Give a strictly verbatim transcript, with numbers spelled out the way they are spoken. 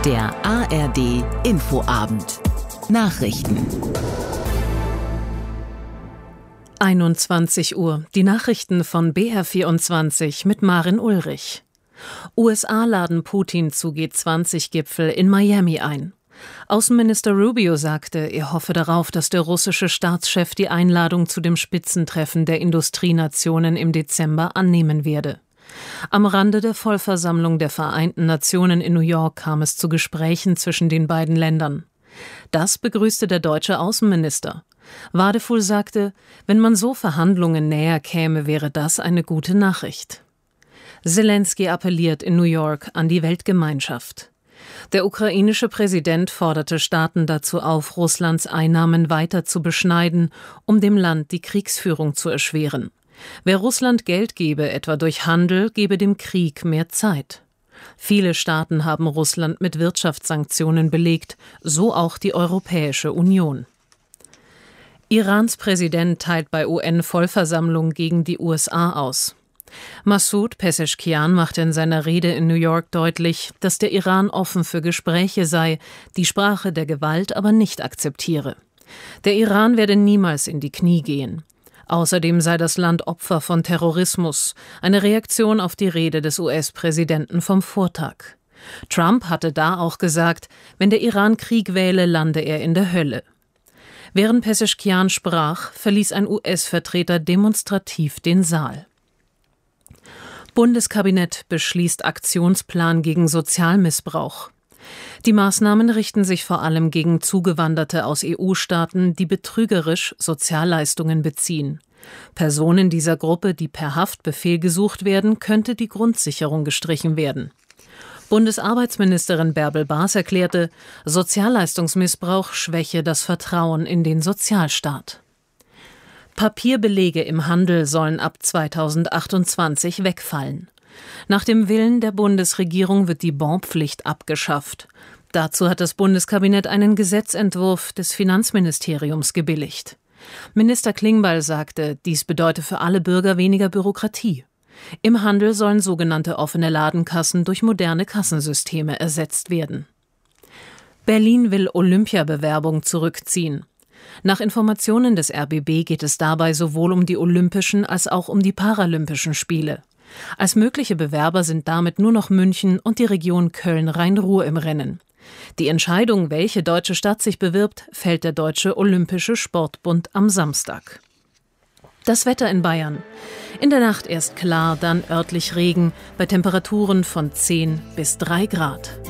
Der A R D Infoabend. Nachrichten. einundzwanzig Uhr. Die Nachrichten von B R vierundzwanzig mit Maren Ulrich. U S A laden Putin zu G zwanzig Gipfel in Miami ein. Außenminister Rubio sagte, er hoffe darauf, dass der russische Staatschef die Einladung zu dem Spitzentreffen der Industrienationen im Dezember annehmen werde. Am Rande der Vollversammlung der Vereinten Nationen in New York kam es zu Gesprächen zwischen den beiden Ländern. Das begrüßte der deutsche Außenminister. Wadefuhl sagte, wenn man so Verhandlungen näher käme, wäre das eine gute Nachricht. Selenskyj appelliert in New York an die Weltgemeinschaft. Der ukrainische Präsident forderte Staaten dazu auf, Russlands Einnahmen weiter zu beschneiden, um dem Land die Kriegsführung zu erschweren. Wer Russland Geld gebe, etwa durch Handel, gebe dem Krieg mehr Zeit. Viele Staaten haben Russland mit Wirtschaftssanktionen belegt, so auch die Europäische Union. Irans Präsident teilt bei U N-Vollversammlung gegen die U S A aus. Massoud Pezeshkian machte in seiner Rede in New York deutlich, dass der Iran offen für Gespräche sei, die Sprache der Gewalt aber nicht akzeptiere. Der Iran werde niemals in die Knie gehen. Außerdem sei das Land Opfer von Terrorismus, eine Reaktion auf die Rede des U S-Präsidenten vom Vortag. Trump hatte da auch gesagt, wenn der Iran Krieg wähle, lande er in der Hölle. Während Pezeshkian sprach, verließ ein U S-Vertreter demonstrativ den Saal. Bundeskabinett beschließt Aktionsplan gegen Sozialmissbrauch. Die Maßnahmen richten sich vor allem gegen Zugewanderte aus E U-Staaten, die betrügerisch Sozialleistungen beziehen. Personen dieser Gruppe, die per Haftbefehl gesucht werden, könnte die Grundsicherung gestrichen werden. Bundesarbeitsministerin Bärbel Baas erklärte, Sozialleistungsmissbrauch schwäche das Vertrauen in den Sozialstaat. Papierbelege im Handel sollen ab zweitausendachtundzwanzig wegfallen. Nach dem Willen der Bundesregierung wird die Bonpflicht abgeschafft. Dazu hat das Bundeskabinett einen Gesetzentwurf des Finanzministeriums gebilligt. Minister Klingbeil sagte, dies bedeute für alle Bürger weniger Bürokratie. Im Handel sollen sogenannte offene Ladenkassen durch moderne Kassensysteme ersetzt werden. Berlin will Olympiabewerbung zurückziehen. Nach Informationen des R B B geht es dabei sowohl um die Olympischen als auch um die Paralympischen Spiele. Als mögliche Bewerber sind damit nur noch München und die Region Köln-Rhein-Ruhr im Rennen. Die Entscheidung, welche deutsche Stadt sich bewirbt, fällt der Deutsche Olympische Sportbund am Samstag. Das Wetter in Bayern. In der Nacht erst klar, dann örtlich Regen, bei Temperaturen von zehn bis drei Grad.